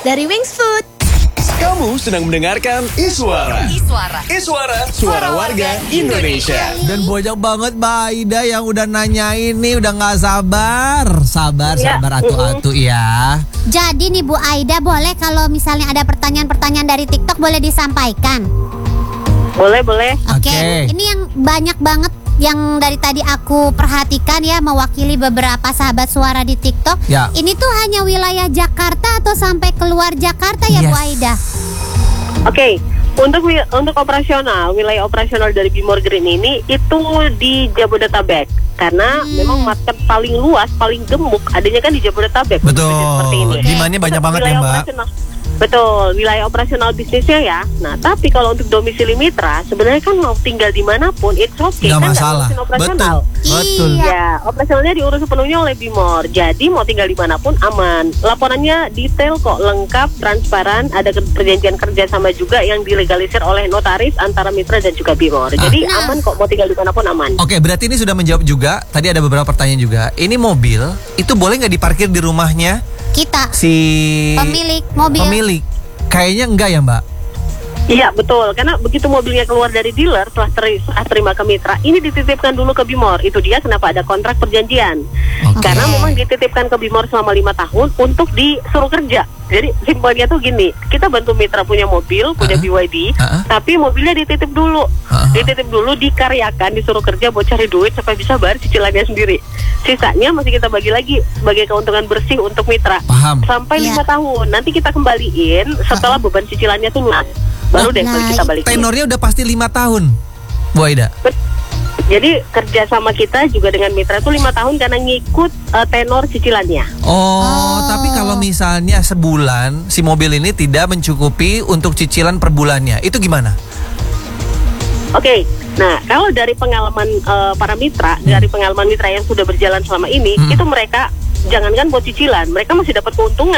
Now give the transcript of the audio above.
dari Wings Food. Kamu sedang mendengarkan Iswara. Suara warga Indonesia. Dan banyak banget Mbak Aida yang udah nanyain nih, udah gak sabar. Sabar atu-atu ya. Jadi nih Bu Aida, boleh kalau misalnya ada pertanyaan-pertanyaan dari TikTok boleh disampaikan? Boleh. Oke. Ini yang banyak banget yang dari tadi aku perhatikan ya, mewakili beberapa sahabat suara di TikTok. Ya. Ini tuh hanya wilayah Jakarta atau sampai keluar Jakarta ya Bu Aida? Oke. Untuk operasional, wilayah operasional dari Bimor Green ini itu di Jabodetabek. Karena memang market paling luas, paling gemuk adanya kan di Jabodetabek. Seperti ini. Betul. Demandnya banyak banget ya Mbak. Betul, wilayah operasional bisnisnya ya. Nah, tapi kalau untuk domisili mitra, sebenarnya kan mau tinggal dimanapun, it's okay. Nggak kan masalah. Nggak operasional. Betul. Ya, operasionalnya diurus sepenuhnya oleh Bimor. Jadi mau tinggal dimanapun aman. Laporannya detail kok, lengkap, transparan. Ada perjanjian kerja sama juga yang dilegalisir oleh notaris antara mitra dan juga Bimor. Jadi aman kok, mau tinggal dimanapun aman. Oke, berarti ini sudah menjawab juga. Tadi ada beberapa pertanyaan juga. Ini mobil itu boleh nggak diparkir di rumahnya Kita si pemilik mobil? Pemilik? Kayaknya enggak ya Mbak? Iya betul, karena begitu mobilnya keluar dari dealer setelah terima ke mitra, ini dititipkan dulu ke Bimor. Itu dia kenapa ada kontrak perjanjian. Karena memang dititipkan ke Bimor selama 5 tahun untuk disuruh kerja. Jadi simpelnya tuh gini, kita bantu mitra punya mobil, punya BYD, tapi mobilnya dititip dulu. Dititip dulu, dikaryakan, disuruh kerja buat cari duit supaya bisa bayar cicilannya sendiri. Sisanya masih kita bagi lagi sebagai keuntungan bersih untuk mitra. Paham. Sampai 5 tahun. Nanti kita kembaliin setelah beban cicilannya tuh lunas. Baru deh kita balikin. Tenornya udah pasti 5 tahun Bu Aida. Jadi kerja sama kita juga dengan mitra tuh 5 tahun karena ngikut tenor cicilannya. Tapi kalau misalnya sebulan si mobil ini tidak mencukupi untuk cicilan per bulannya, itu gimana? Oke. Nah, kalau dari pengalaman para mitra, dari pengalaman mitra yang sudah berjalan selama ini, itu mereka jangankan buat cicilan, mereka masih dapat keuntungan.